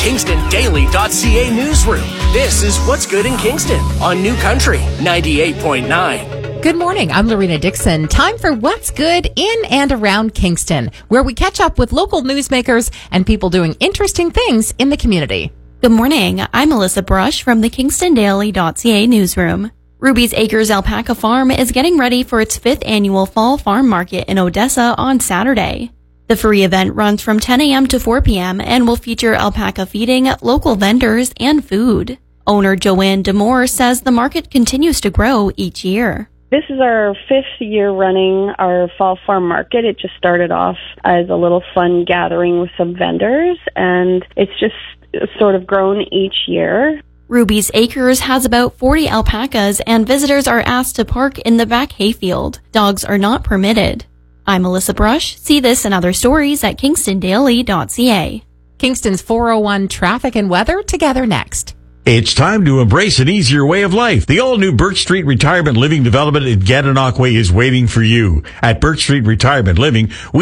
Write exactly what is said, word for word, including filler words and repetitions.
Kingston Daily dot C A newsroom. This is What's Good in Kingston on New Country ninety-eight point nine. Good morning. I'm Lorena Dixon. Time for What's Good in and around Kingston, where we catch up with local newsmakers and people doing interesting things in the community. Good morning. I'm Melissa Brush from the Kingston Daily dot C A newsroom. Ruby's Acres Alpaca Farm is getting ready for its fifth annual Fall Farm Market in Odessa on Saturday. The free event runs from ten a.m. to four p.m. and will feature alpaca feeding, local vendors, and food. Owner Joanne Demore says the market continues to grow each year. This is our fifth year running our Fall Farm Market. It just started off as a little fun gathering with some vendors, and it's just sort of grown each year. Ruby's Acres has about forty alpacas, and visitors are asked to park in the back hayfield. Dogs are not permitted. I'm Melissa Brush. See this and other stories at Kingston Daily dot C A. Kingston's four oh one traffic and weather together next. It's time to embrace an easier way of life. The all-new Birch Street Retirement Living Development in Gananoque is waiting for you. At Birch Street Retirement Living, we